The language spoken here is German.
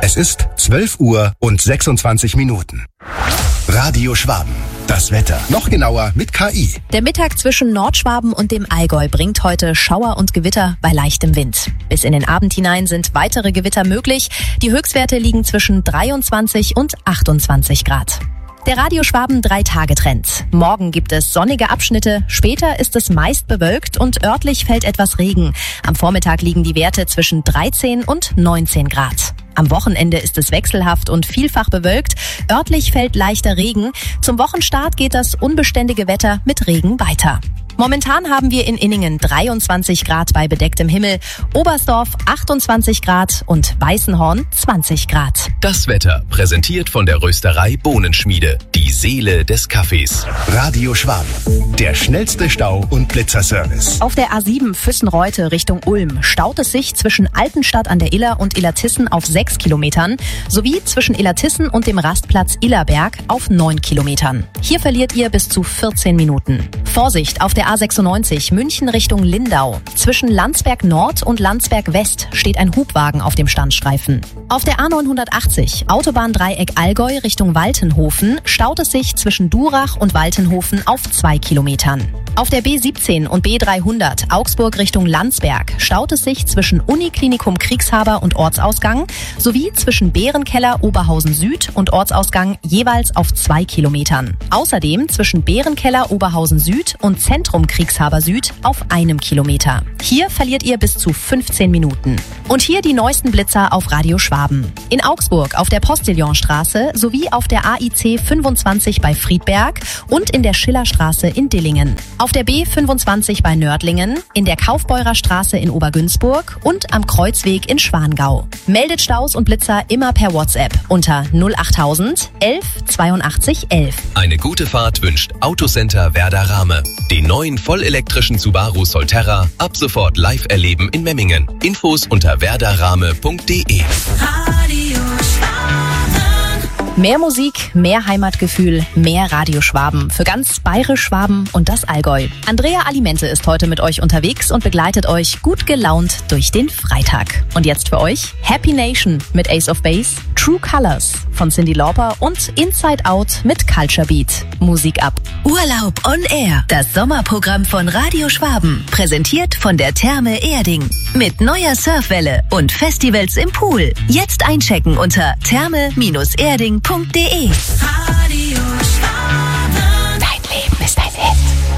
Es ist 12 Uhr und 26 Minuten. Radio Schwaben. Das Wetter. Noch genauer mit KI. Der Mittag zwischen Nordschwaben und dem Allgäu bringt heute Schauer und Gewitter bei leichtem Wind. Bis in den Abend hinein sind weitere Gewitter möglich. Die Höchstwerte liegen zwischen 23 und 28 Grad. Der Radio Schwaben 3-Tage-Trend. Morgen gibt es sonnige Abschnitte, später ist es meist bewölkt und örtlich fällt etwas Regen. Am Vormittag liegen die Werte zwischen 13 und 19 Grad. Am Wochenende ist es wechselhaft und vielfach bewölkt. Örtlich fällt leichter Regen. Zum Wochenstart geht das unbeständige Wetter mit Regen weiter. Momentan haben wir in Inningen 23 Grad bei bedecktem Himmel, Oberstdorf 28 Grad und Weißenhorn 20 Grad. Das Wetter präsentiert von der Rösterei Bohnenschmiede, die Seele des Kaffees. Radio Schwaben, der schnellste Stau- und Blitzerservice. Auf der A7 Füssen-Reute Richtung Ulm staut es sich zwischen Altenstadt an der Iller und Illertissen auf 6 Kilometern sowie zwischen Illertissen und dem Rastplatz Illerberg auf 9 Kilometern. Hier verliert ihr bis zu 14 Minuten. Vorsicht auf der A96 München Richtung Lindau. Zwischen Landsberg Nord und Landsberg West steht ein Hubwagen auf dem Standstreifen. Auf der A980 Autobahndreieck Allgäu Richtung Waltenhofen staut es sich zwischen Durach und Waltenhofen auf 2 Kilometern. Auf der B17 und B300 Augsburg Richtung Landsberg staut es sich zwischen Uniklinikum Kriegshaber und Ortsausgang sowie zwischen Bärenkeller Oberhausen Süd und Ortsausgang jeweils auf 2 Kilometern. Außerdem zwischen Bärenkeller Oberhausen Süd und Zentrum Kriegshaber Süd auf 1 Kilometer. Hier verliert ihr bis zu 15 Minuten. Und hier die neuesten Blitzer auf Radio Schwaben. In Augsburg auf der Postillonstraße sowie auf der AIC 25 bei Friedberg und in der Schillerstraße in Dillingen. Auf der B25 bei Nördlingen, in der Kaufbeurer Straße in Obergünzburg und am Kreuzweg in Schwangau. Meldet Staus und Blitzer immer per WhatsApp unter 08000 11 82 11. Eine gute Fahrt wünscht Autocenter Werder Rahme. Den neuen vollelektrischen Subaru Solterra ab sofort live erleben in Memmingen. Infos unter werderrahme.de. Mehr Musik, mehr Heimatgefühl, mehr Radio Schwaben für ganz Bayerisch-Schwaben und das Allgäu. Andrea Alimente ist heute mit euch unterwegs und begleitet euch gut gelaunt durch den Freitag. Und jetzt für euch Happy Nation mit Ace of Base, True Colors von Cyndi Lauper und Inside Out mit Culture Beat. Musik ab. Urlaub on Air, das Sommerprogramm von Radio Schwaben, präsentiert von der Therme Erding. Mit neuer Surfwelle und Festivals im Pool. Jetzt einchecken unter therme-erding.de.